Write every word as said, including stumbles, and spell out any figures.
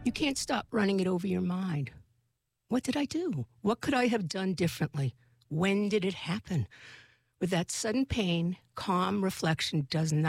You can't stop running it over your mind. What did I do? What could I have done differently? When did it happen? With that sudden pain, calm reflection does not